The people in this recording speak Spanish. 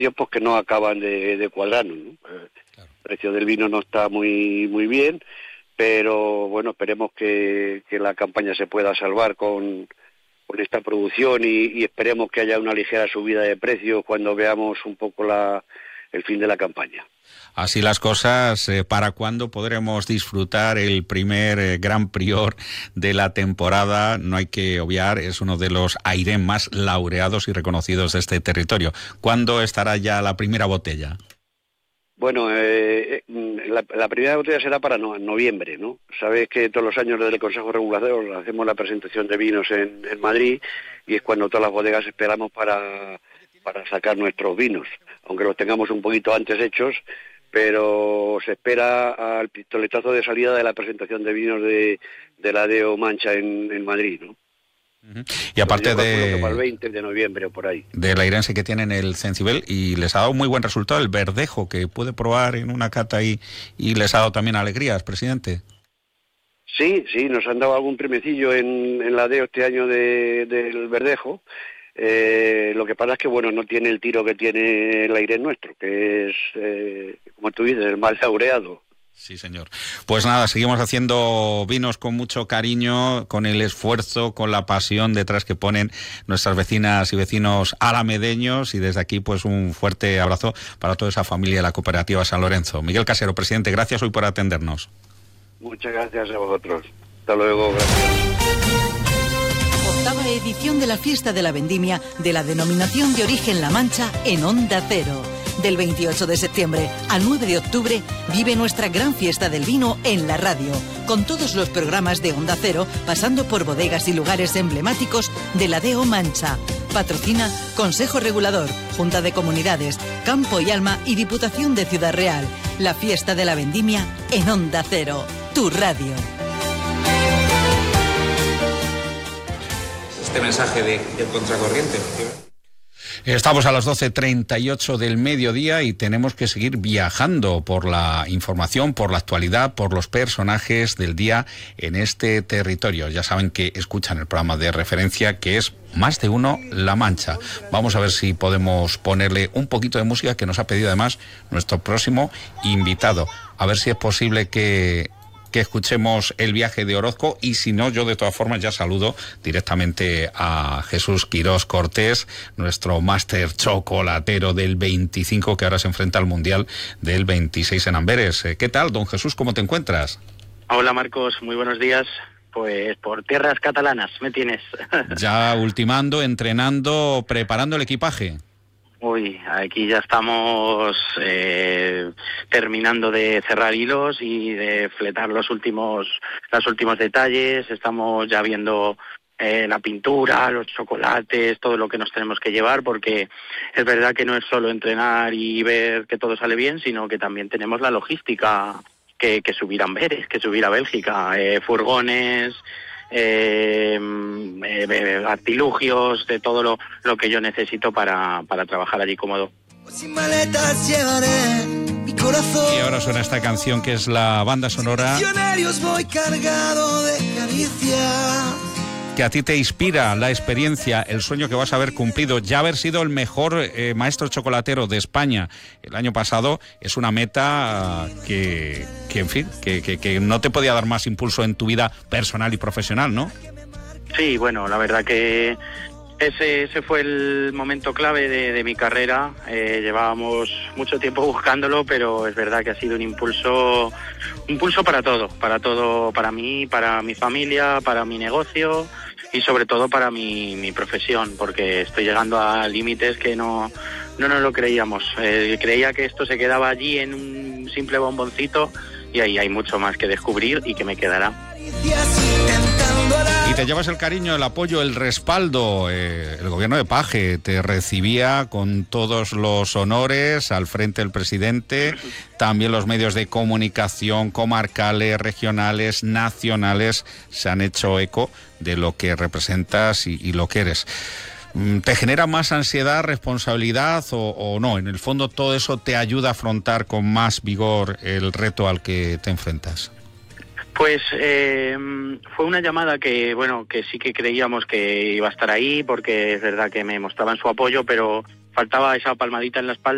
pues que no acaban de cuadrarnos, ¿no? El precio del vino no está muy bien, pero bueno, esperemos que la campaña se pueda salvar con esta producción y esperemos que haya una ligera subida de precios cuando veamos un poco el fin de la campaña. Así las cosas, ¿para cuándo podremos disfrutar el primer Gran Prior de la temporada? No hay que obviar, es uno de los Airén más laureados y reconocidos de este territorio. ¿Cuándo estará ya la primera botella? Bueno, la primera botella será para noviembre, ¿no? Sabes que todos los años desde el Consejo Regulador hacemos la presentación de vinos en Madrid y es cuando todas las bodegas esperamos para sacar nuestros vinos, aunque los tengamos un poquito antes hechos, pero se espera al pistoletazo de salida de la presentación de vinos de la DO Mancha en Madrid, ¿no? Uh-huh. Y aparte para el 20 de noviembre o por ahí. De la Airense que tienen el Cencibel, y les ha dado muy buen resultado el verdejo que puede probar en una cata y les ha dado también alegrías, presidente. Sí, nos han dado algún primecillo en la DO este año del verdejo. Lo que pasa es que, bueno, no tiene el tiro que tiene el Airén nuestro, que es, como tú dices, el más laureado. Sí, señor. Pues nada, seguimos haciendo vinos con mucho cariño, con el esfuerzo, con la pasión detrás que ponen nuestras vecinas y vecinos alamedeños, y desde aquí pues un fuerte abrazo para toda esa familia de la Cooperativa San Lorenzo. Miguel Casero, presidente, gracias hoy por atendernos. Muchas gracias a vosotros. Hasta luego, gracias. Octava edición de la Fiesta de la Vendimia de la Denominación de Origen La Mancha en Onda Cero. Del 28 de septiembre al 9 de octubre vive nuestra gran fiesta del vino en la radio, con todos los programas de Onda Cero, pasando por bodegas y lugares emblemáticos de la DO Mancha. Patrocina Consejo Regulador, Junta de Comunidades, Campo y Alma y Diputación de Ciudad Real. La Fiesta de la Vendimia en Onda Cero, tu radio. Este mensaje de contracorriente. Estamos a las 12:38 del mediodía y tenemos que seguir viajando por la información, por la actualidad, por los personajes del día en este territorio. Ya saben que escuchan el programa de referencia que es Más de Uno La Mancha. Vamos a ver si podemos ponerle un poquito de música que nos ha pedido además nuestro próximo invitado. A ver si es posible que escuchemos el viaje de Orozco, y si no, yo de todas formas ya saludo directamente a Jesús Quirós Cortés, nuestro máster chocolatero del 25, que ahora se enfrenta al Mundial del 26 en Amberes. ¿Qué tal, don Jesús? ¿Cómo te encuentras? Hola, Marcos, muy buenos días. Pues por tierras catalanas me tienes. Ya ultimando, entrenando, preparando el equipaje. Uy, aquí ya estamos terminando de cerrar hilos y de fletar los últimos detalles. Estamos ya viendo la pintura, los chocolates, todo lo que nos tenemos que llevar, porque es verdad que no es solo entrenar y ver que todo sale bien, sino que también tenemos la logística que subir a Amberes, que subir a Bélgica, furgones, artilugios, de todo lo que yo necesito para trabajar allí cómodo. Sin maletas llevaré mi corazón. Y ahora suena esta canción que es la banda sonora Voy cargado de caricias. Que a ti te inspira la experiencia, el sueño que vas a haber cumplido, ya haber sido el mejor maestro chocolatero de España el año pasado. Es una meta que en fin, que no te podía dar más impulso en tu vida personal y profesional, ¿no? Sí, bueno, la verdad que ese fue el momento clave de mi carrera. Llevábamos mucho tiempo buscándolo, pero es verdad que ha sido un impulso para todo, para mí, para mi familia, para mi negocio y sobre todo para mi profesión, porque estoy llegando a límites que no nos lo creíamos. Creía que esto se quedaba allí en un simple bomboncito, y ahí hay mucho más que descubrir y que me quedará. Y te llevas el cariño, el apoyo, el respaldo. El gobierno de Paje te recibía con todos los honores, al frente del presidente. También los medios de comunicación comarcales, regionales, nacionales se han hecho eco de lo que representas y lo que eres. ¿Te genera más ansiedad, responsabilidad o no? En el fondo todo eso te ayuda a afrontar con más vigor el reto al que te enfrentas. Pues fue una llamada que sí que creíamos que iba a estar ahí, porque es verdad que me mostraban su apoyo, pero faltaba esa palmadita en la espalda.